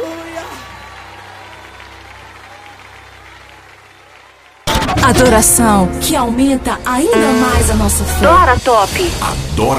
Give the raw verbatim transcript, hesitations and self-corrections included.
Adoração que aumenta ainda mais a nossa fé. Dora Top. Adora